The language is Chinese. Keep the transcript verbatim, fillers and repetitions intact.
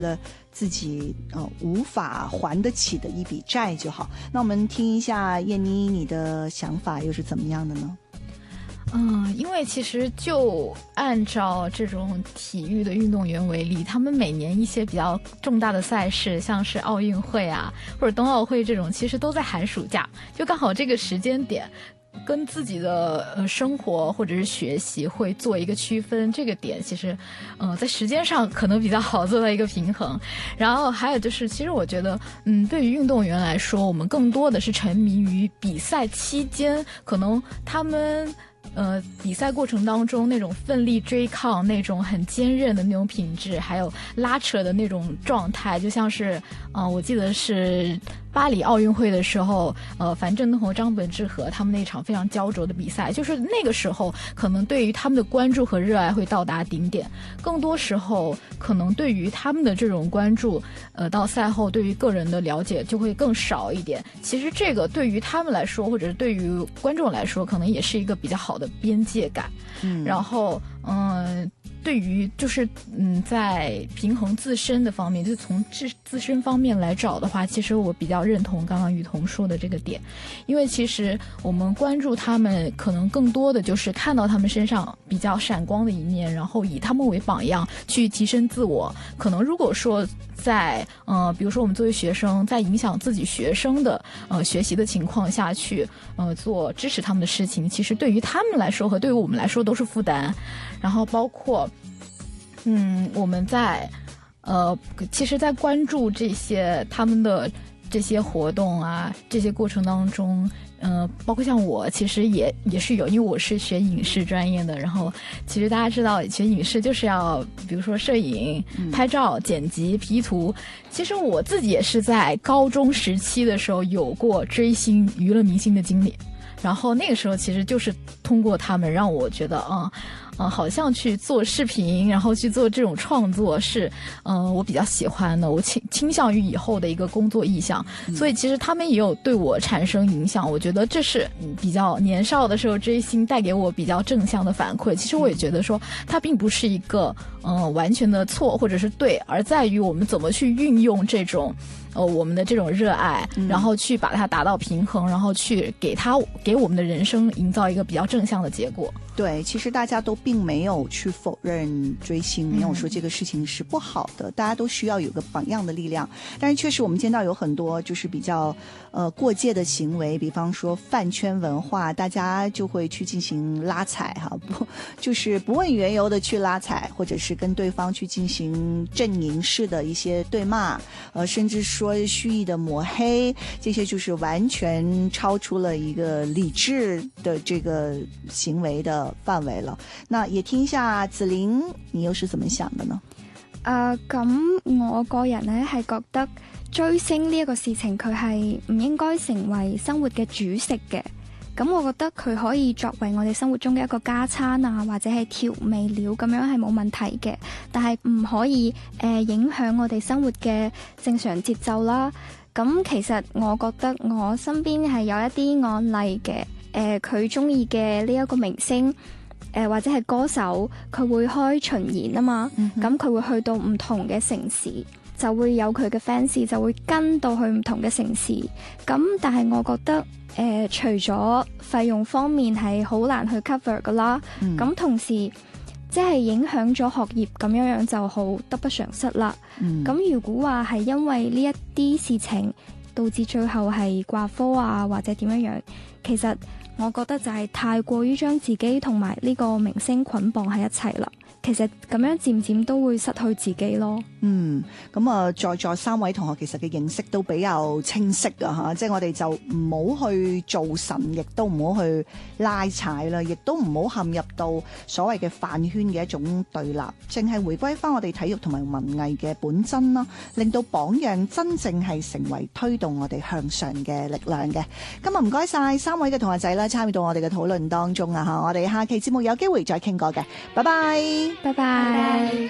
的自己呃无法还得起的一笔债就好。那我们听一下燕妮你的想法又是怎么样的呢？ 嗯，因为其实就按照这种体育的运动员为例，他们每年一些比较重大的赛事，像是奥运会啊或者冬奥会这种，其实都在寒暑假，就刚好这个时间点跟自己的呃生活或者是学习会做一个区分，这个点其实呃在时间上可能比较好做到一个平衡。然后还有就是其实我觉得嗯对于运动员来说，我们更多的是沉迷于比赛期间，可能他们呃，比赛过程当中那种奋力追抗、那种很坚韧的那种品质，还有拉扯的那种状态，就像是，呃，我记得是巴黎奥运会的时候，呃，樊振东和张本智和他们那场非常焦灼的比赛，就是那个时候，可能对于他们的关注和热爱会到达顶点。更多时候，可能对于他们的这种关注，呃，到赛后对于个人的了解就会更少一点。其实这个对于他们来说，或者是对于观众来说，可能也是一个比较好的边界感。嗯，然后，嗯、呃。对于就是嗯，在平衡自身的方面，就是从自自身方面来找的话，其实我比较认同刚刚雨桐说的这个点，因为其实我们关注他们，可能更多的就是看到他们身上比较闪光的一面，然后以他们为榜样去提升自我。可能如果说在呃，比如说我们作为学生，在影响自己学生的呃学习的情况下去呃做支持他们的事情，其实对于他们来说和对于我们来说都是负担。然后包括嗯，我们在呃，其实在关注这些他们的这些活动啊，这些过程当中，呃，包括像我其实也也是有，因为我是学影视专业的，然后其实大家知道学影视就是要比如说摄影、拍照、剪辑、P 图，其实我自己也是在高中时期的时候有过追星娱乐明星的经历，然后那个时候其实就是通过他们让我觉得啊。嗯呃，好像去做视频，然后去做这种创作是，嗯、呃，我比较喜欢的，我倾倾向于以后的一个工作意向，嗯、所以其实他们也有对我产生影响。我觉得这是比较年少的时候追星带给我比较正向的反馈。其实我也觉得说，它并不是一个嗯、呃、完全的错或者是对，而在于我们怎么去运用这种。呃，我们的这种热爱，然后去把它达到平衡，然后去给它给我们的人生营造一个比较正向的结果。 对，其实大家都并没有去否认追星，没有说这个事情是不好的，嗯、大家都需要有个榜样的力量。但是确实我们见到有很多就是比较呃过界的行为，比方说饭圈文化，大家就会去进行拉踩哈，不就是不问缘由的去拉踩，或者是跟对方去进行阵营式的一些对骂，呃，甚至说。说蓄意的抹黑，这些就是完全超出了一个理智的这个行為的範圍了。那也聽一下子玲，你又是怎麼想的呢？ 誒，咁我個人咧係覺得追星呢一個事情，佢係唔應該成為生活嘅主食嘅。咁我覺得佢可以作為我哋生活中嘅一個加餐啊，或者係調味料咁樣係冇問題嘅，但係唔可以誒、呃、影響我哋生活嘅正常節奏啦。咁其實我覺得我身邊係有一啲案例嘅，誒佢中意嘅呢一個明星，誒、呃、或者係歌手，佢會開巡演啊嘛，咁佢、嗯、會去到唔同嘅城市。就會有佢嘅 fans 就會跟到去唔同嘅城市，咁但係我覺得誒、呃、除咗費用方面係好難去 cover 噶啦，咁、嗯、同時即係影響咗學業咁樣樣就好得不償失啦。咁、嗯、如果話係因為呢一啲事情導致最後係掛科啊或者點樣樣，其實我覺得就係太過於將自己同埋呢個明星捆綁喺一齊啦。其實咁樣漸漸都會失去自己咯。 嗯，咁啊，在座三位同學其實嘅認識都比較清晰啊嚇，即係我哋就唔好去做神，亦都唔好去拉踩啦，亦都唔好陷入到所謂嘅飯圈嘅一種對立，淨係回歸翻我哋體育同埋文藝嘅本真啦，令到榜樣真正係成為推動我哋向上嘅力量嘅。今日唔該晒三位嘅同學仔啦，參與到我哋嘅討論當中啊嚇，我哋下期節目有機會再傾過嘅，拜拜。 拜拜。